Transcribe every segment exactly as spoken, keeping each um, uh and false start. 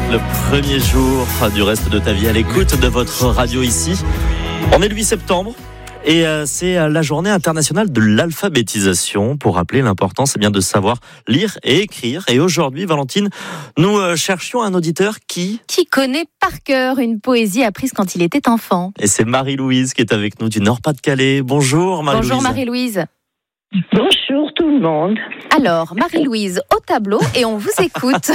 le premier jour du reste de ta vie à l'écoute de votre radio ici. On est le huit septembre. Et euh, c'est la journée internationale de l'alphabétisation. Pour rappeler l'importance eh bien, de savoir lire et écrire. Et aujourd'hui, Valentine, nous euh, cherchions un auditeur qui... Qui connaît par cœur une poésie apprise quand il était enfant. Et c'est Marie-Louise qui est avec nous du Nord-Pas-de-Calais. Bonjour Marie-Louise. Bonjour Marie-Louise. Bonjour tout le monde. Alors, Marie-Louise au tableau et on vous écoute.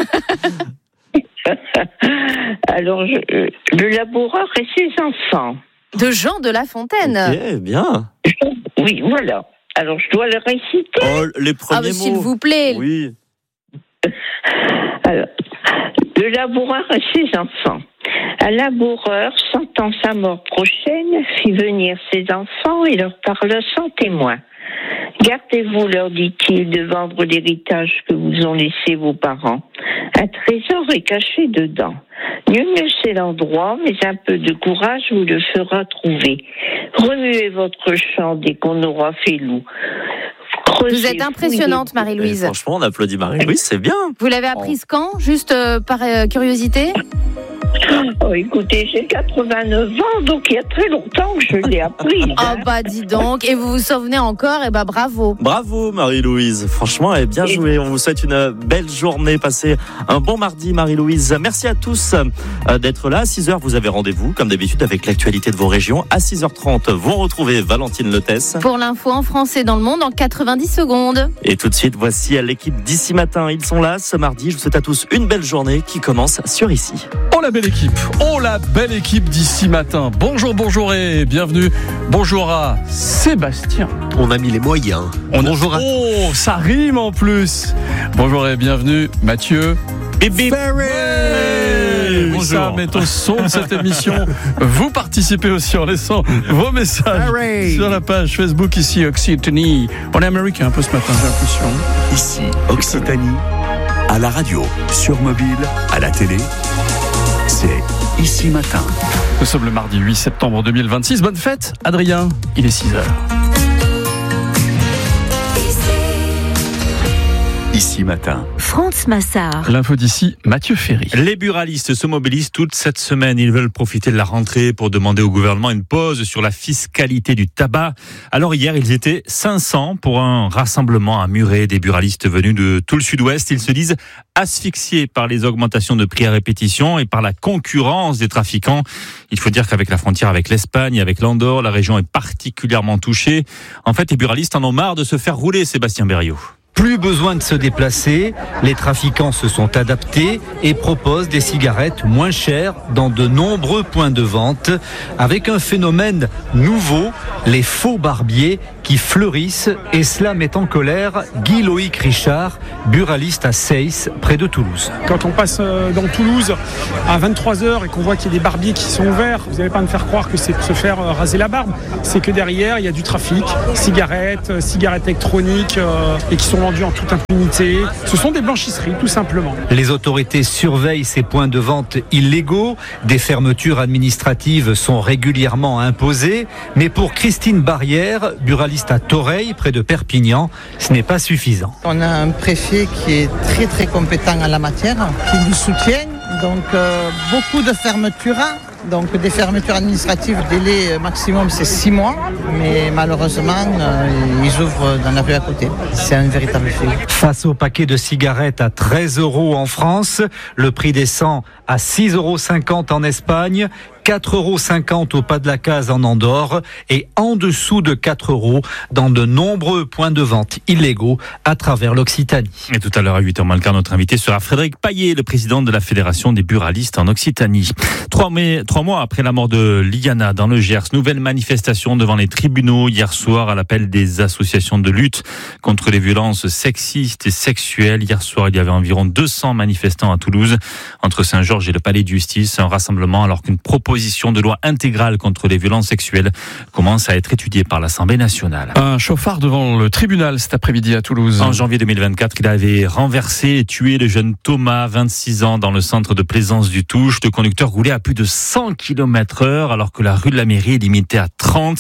Alors, je, le laboureur et ses enfants. De Jean de La Fontaine. Ok, bien. Oui, voilà. Alors, je dois le réciter. Oh, les premiers ah, mais mots. s'il vous plaît. Oui. Alors, le laboureur et ses enfants. Un laboureur, sentant sa mort prochaine, fit venir ses enfants et leur parla sans témoin. Gardez-vous, leur dit-il, de vendre l'héritage que vous ont laissé vos parents. Un trésor est caché dedans. Nul ne sait l'endroit, mais un peu de courage vous le fera trouver. Remuez votre champ dès qu'on aura fait loup. Creusez, vous êtes impressionnante, fouillez. Marie-Louise. Et franchement, on applaudit Marie-Louise, c'est bien. Vous l'avez apprise quand? Juste euh, par euh, curiosité? Oh, écoutez, j'ai quatre-vingt-neuf ans, donc il y a très longtemps que je l'ai appris. Ah oh, bah dis donc, et vous vous souvenez encore, et bah bravo. Bravo Marie-Louise, franchement, elle est bien jouée. On vous souhaite une belle journée, passez un bon mardi Marie-Louise. Merci à tous d'être là. À six heures, vous avez rendez-vous, comme d'habitude, avec l'actualité de vos régions. À six heures trente, vous retrouvez Valentine Letesse. Pour l'info en français dans le monde en quatre-vingt-dix secondes. Et tout de suite, voici l'équipe d'Ici Matin. Ils sont là ce mardi. Je vous souhaite à tous une belle journée qui commence sur Ici. Oh la belle équipe, oh la belle équipe d'Ici Matin. Bonjour, bonjour et bienvenue. Bonjour à Sébastien. On a mis les moyens. On bonjour a... à... Oh, ça rime en plus. Bonjour et bienvenue Mathieu. Bip bip. Ouais. Bonjour. Ça met au son de cette émission. Vous participez aussi en laissant vos messages Hooray. Sur la page Facebook ici Occitanie. On est américain un peu ce matin, j'ai l'impression. Ici Occitanie, à la radio, sur mobile, à la télé. C'est Ici Matin. Nous sommes le mardi huit septembre deux mille vingt-six. Bonne fête, Adrien. Il est six heures. Ici Matin. France Massard. L'info d'ici, Mathieu Ferry. Les buralistes se mobilisent toute cette semaine. Ils veulent profiter de la rentrée pour demander au gouvernement une pause sur la fiscalité du tabac. Alors hier, ils étaient cinq cents pour un rassemblement à Muret. Des buralistes venus de tout le sud-ouest. Ils se disent asphyxiés par les augmentations de prix à répétition et par la concurrence des trafiquants. Il faut dire qu'avec la frontière avec l'Espagne, avec l'Andorre, la région est particulièrement touchée. En fait, les buralistes en ont marre de se faire rouler, Sébastien Berriot. Plus besoin de se déplacer, les trafiquants se sont adaptés et proposent des cigarettes moins chères dans de nombreux points de vente, avec un phénomène nouveau, les faux barbiers qui fleurissent, et cela met en colère Guy Loïc Richard, buraliste à Seyss, près de Toulouse. Quand on passe dans Toulouse à vingt-trois heures et qu'on voit qu'il y a des barbiers qui sont ouverts, vous n'allez pas me faire croire que c'est pour se faire raser la barbe, c'est que derrière il y a du trafic, cigarettes, cigarettes électroniques euh, et qui sont vendues en toute impunité. Ce sont des blanchisseries tout simplement. Les autorités surveillent ces points de vente illégaux, des fermetures administratives sont régulièrement imposées, mais pour Christine Barrière, buraliste à Toreil, près de Perpignan, ce n'est pas suffisant. On a un préfet qui est très très compétent en la matière, qui nous soutient, donc euh, beaucoup de fermetures. Donc des fermetures administratives, délai maximum c'est six mois, mais malheureusement euh, ils ouvrent dans la rue à côté. C'est un véritable fait. Face au paquet de cigarettes à treize euros en France, le prix descend à six euros cinquante en Espagne, quatre euros cinquante au pas de la case en Andorre et en dessous de quatre euros dans de nombreux points de vente illégaux à travers l'Occitanie. Et tout à l'heure à huit heures moins le quart, notre invité sera Frédéric Paillet, le président de la Fédération des buralistes en Occitanie. Trois, mai, trois mois après la mort de Liana dans le Gers, nouvelle manifestation devant les tribunaux hier soir à l'appel des associations de lutte contre les violences sexistes et sexuelles. Hier soir, il y avait environ deux cents manifestants à Toulouse, entre Saint-Georges et le Palais de Justice. Un rassemblement alors qu'une proposition de loi intégrale contre les violences sexuelles commence à être étudiée par l'Assemblée nationale. Un chauffard devant le tribunal cet après-midi à Toulouse. En janvier deux mille vingt-quatre, il avait renversé et tué le jeune Thomas, vingt-six ans, dans le centre de Plaisance du Touche. Le conducteur roulait à plus de cent kilomètres heure alors que la rue de la Mairie est limitée à trente.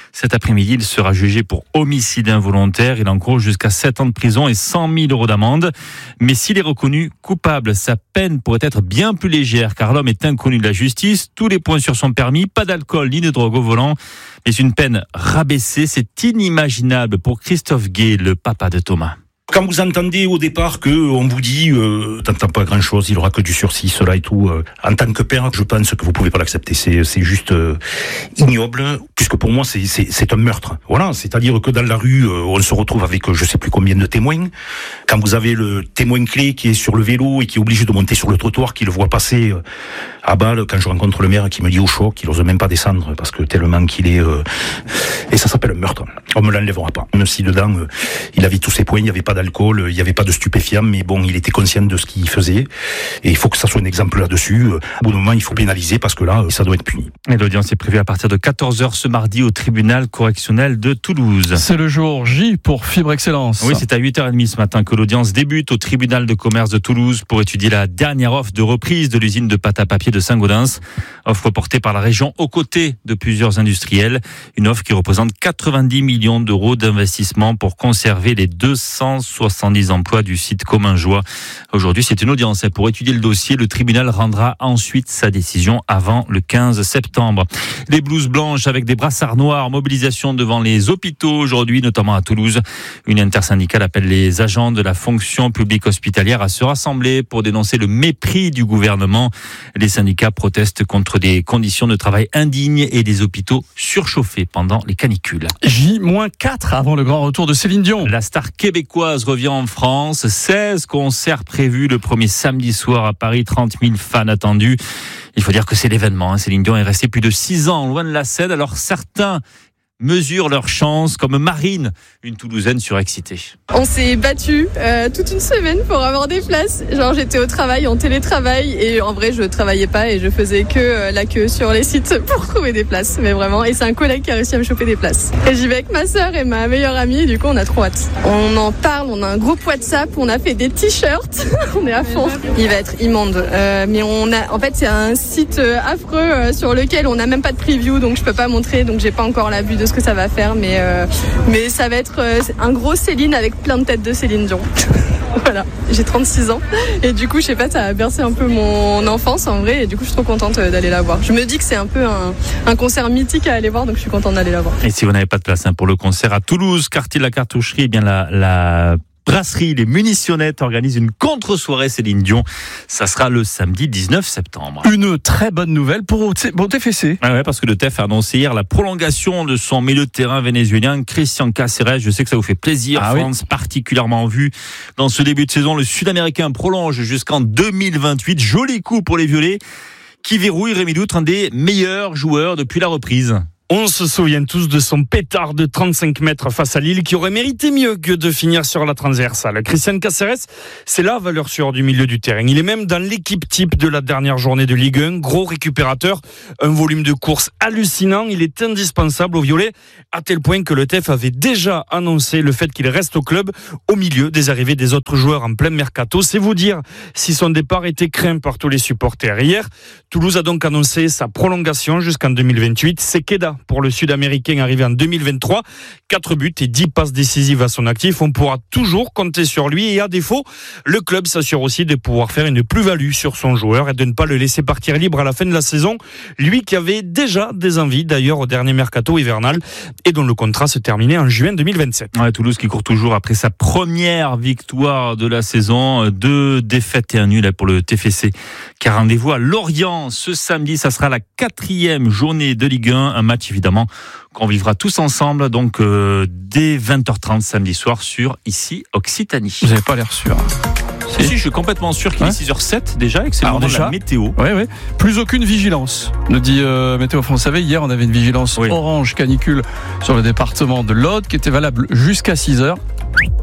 Cet après-midi, il sera jugé pour homicide involontaire. Il encourt jusqu'à sept ans de prison et cent mille euros d'amende. Mais s'il est reconnu coupable, sa peine pourrait être bien plus légère car l'homme est inconnu de la justice. Tous les points sur son permis, pas d'alcool ni de drogue au volant. Mais une peine rabaissée, c'est inimaginable pour Christophe Gay, le papa de Thomas. Quand vous entendez au départ que on vous dit euh, t'entends pas grand chose, il aura que du sursis, cela et tout, euh, en tant que père, je pense que vous pouvez pas l'accepter. C'est c'est juste euh, ignoble, puisque pour moi c'est c'est c'est un meurtre. Voilà, c'est-à-dire que dans la rue, euh, on se retrouve avec euh, je sais plus combien de témoins. Quand vous avez le témoin clé qui est sur le vélo et qui est obligé de monter sur le trottoir, qui le voit passer euh, à balle, quand je rencontre le maire qui me dit au choc, qu'il ose même pas descendre parce que tellement qu'il est euh, et ça s'appelle un meurtre. On me l'enlèvera pas. Même si dedans euh, il avait tous ses points, il y avait pas d'alcool, il n'y avait pas de stupéfiants, mais bon, il était conscient de ce qu'il faisait. Et il faut que ça soit un exemple là-dessus. Au bout d'un moment, il faut pénaliser parce que là, ça doit être puni. Et l'audience est prévue à partir de quatorze heures ce mardi au tribunal correctionnel de Toulouse. C'est le jour J pour Fibre Excellence. Oui, c'est à huit heures trente ce matin que l'audience débute au tribunal de commerce de Toulouse pour étudier la dernière offre de reprise de l'usine de pâte à papier de Saint-Gaudens. Offre portée par la région aux côtés de plusieurs industriels. Une offre qui représente quatre-vingt-dix millions d'euros d'investissement pour conserver les deux cent soixante-dix emplois du site Comminjoie. Aujourd'hui, c'est une audience pour étudier le dossier. Le tribunal rendra ensuite sa décision avant le quinze septembre. Les blouses blanches avec des brassards noirs, mobilisation devant les hôpitaux aujourd'hui, notamment à Toulouse. Une intersyndicale appelle les agents de la fonction publique hospitalière à se rassembler pour dénoncer le mépris du gouvernement. Les syndicats protestent contre des conditions de travail indignes et des hôpitaux surchauffés pendant les canicules. J quatre avant le grand retour de Céline Dion. La star québécoise revient en France. seize concerts prévus le premier samedi soir à Paris. trente mille fans attendus. Il faut dire que c'est l'événement. Céline Dion est restée plus de six ans loin de la scène. Alors certains mesurent leur chance, comme Marine, une Toulousaine surexcitée. On s'est battu euh, toute une semaine pour avoir des places. Genre j'étais au travail, en télétravail, et en vrai je travaillais pas et je faisais que euh, la queue sur les sites pour trouver des places. Mais vraiment, et c'est un collègue qui a réussi à me choper des places. Et j'y vais avec ma sœur et ma meilleure amie, et du coup on a trop hâte. On en parle, on a un groupe WhatsApp, on a fait des t-shirts, on est à fond. Il va être immonde, euh, mais on a, en fait c'est un site affreux euh, sur lequel on n'a même pas de preview, donc je peux pas montrer, donc j'ai pas encore la vue de ce que ça va faire, mais, euh, mais ça va être euh, un gros Céline avec plein de têtes de Céline Dion. Voilà, j'ai trente-six ans et du coup je sais pas, ça a bercé un peu mon enfance en vrai, et du coup je suis trop contente d'aller la voir. Je me dis que c'est un peu un, un concert mythique à aller voir, donc je suis contente d'aller la voir. Et si vous n'avez pas de place hein, pour le concert à Toulouse, quartier de la Cartoucherie, eh bien la, la brasserie Les Munitionnettes organise une contre-soirée Céline Dion. Ça sera le samedi dix-neuf septembre. Une très bonne nouvelle pour bon T F C. Ah ouais, parce que le T E F a annoncé hier la prolongation de son milieu de terrain vénézuélien, Christian Cáceres. Je sais que ça vous fait plaisir, ah France, oui. Particulièrement en vue. Dans ce début de saison, le Sud-Américain prolonge jusqu'en deux mille vingt-huit. Joli coup pour les Violets, qui verrouille Rémi Doutre, un des meilleurs joueurs depuis la reprise. On se souvient tous de son pétard de trente-cinq mètres face à Lille qui aurait mérité mieux que de finir sur la transversale. Christian Cáceres, c'est la valeur sûre du milieu du terrain. Il est même dans l'équipe type de la dernière journée de Ligue un. Gros récupérateur, un volume de course hallucinant. Il est indispensable aux Violets, à tel point que le T E F avait déjà annoncé le fait qu'il reste au club au milieu des arrivées des autres joueurs en plein mercato. C'est vous dire si son départ était craint par tous les supporters. Hier, Toulouse a donc annoncé sa prolongation jusqu'en deux mille vingt-huit. C'est Queda pour le Sud-Américain arrivé en deux mille vingt-trois. quatre buts et dix passes décisives à son actif. On pourra toujours compter sur lui et à défaut, le club s'assure aussi de pouvoir faire une plus-value sur son joueur et de ne pas le laisser partir libre à la fin de la saison. Lui qui avait déjà des envies d'ailleurs au dernier mercato hivernal et dont le contrat se terminait en juin deux mille vingt-sept. Ouais, Toulouse qui court toujours après sa première victoire de la saison. Deux défaites et un nul pour le T F C. Car rendez-vous à Lorient ce samedi. Ça sera la quatrième journée de Ligue un. Un match évidemment qu'on vivra tous ensemble donc euh, dès vingt heures trente samedi soir sur Ici Occitanie. Vous n'avez pas l'air sûr. Si, si, je suis complètement sûr qu'il ouais. est six heures sept déjà et que c'est le moment de la météo. Oui, oui. Plus aucune vigilance, nous dit euh, Météo France. Vous savez, hier, on avait une vigilance oui. orange canicule sur le département de l'Aude qui était valable jusqu'à six heures.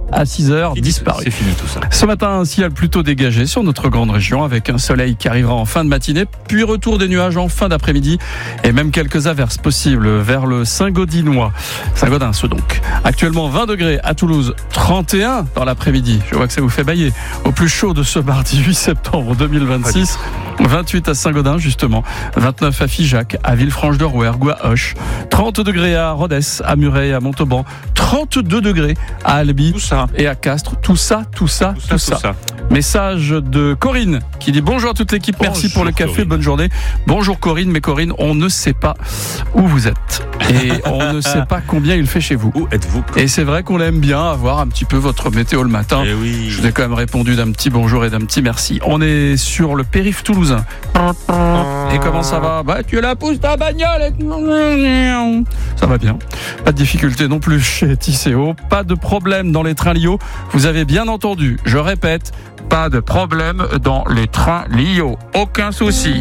à six heures disparu. C'est fini tout ça. Ce matin, un ciel plutôt dégagé sur notre grande région avec un soleil qui arrivera en fin de matinée, puis retour des nuages en fin d'après-midi et même quelques averses possibles vers le Saint-Gaudinois. Saint-Gaudens donc. Actuellement vingt degrés à Toulouse, trente et un dans l'après-midi. Je vois que ça vous fait bailler. Au plus chaud de ce mardi huit septembre deux mille vingt-six. vingt-huit à Saint-Gaudens justement, vingt-neuf à Figeac, à Villefranche-de-Rouergue ou à Auch, trente degrés à Rodez, à Muret, à Montauban, trente-deux degrés à Albi et à Castres. Tout ça, tout ça, tout, tout, ça, tout ça. Message de Corinne qui dit bonjour à toute l'équipe, merci bonjour pour le café, Corinne. Bonne journée. Bonjour Corinne, mais Corinne, on ne sait pas où vous êtes et on ne sait pas combien il fait chez vous. Où êtes-vous? Et c'est vrai qu'on aime bien avoir un petit peu votre météo le matin. Eh oui. Je vous ai quand même répondu d'un petit bonjour et d'un petit merci. On est sur le périph' toulousain. Et comment ça va? Bah tu la pousses ta bagnole. Ça va bien. Pas de difficulté non plus chez Tisséo. Pas de problème dans les trains Lio. Vous avez bien entendu. Je répète, pas de problème dans les trains Lio. Aucun souci.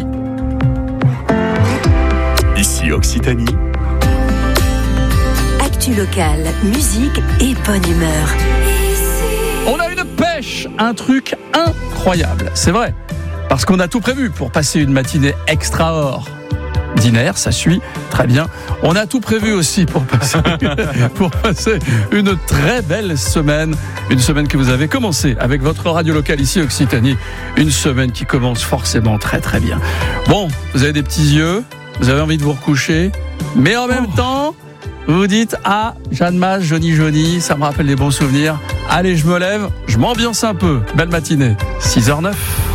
Ici Occitanie. Actu locale, musique et bonne humeur. On a une pêche, un truc incroyable. C'est vrai. Parce qu'on a tout prévu pour passer une matinée extraordinaire, ça suit, très bien. On a tout prévu aussi pour passer, pour passer une très belle semaine. Une semaine que vous avez commencé avec votre radio locale ici Occitanie. Une semaine qui commence forcément très très bien. Bon, vous avez des petits yeux, vous avez envie de vous recoucher, mais en même oh. temps, vous vous dites, ah, Jeanne Mas, Johnny Johnny, ça me rappelle des bons souvenirs. Allez, je me lève, je m'ambiance un peu. Belle matinée, six heures zéro neuf.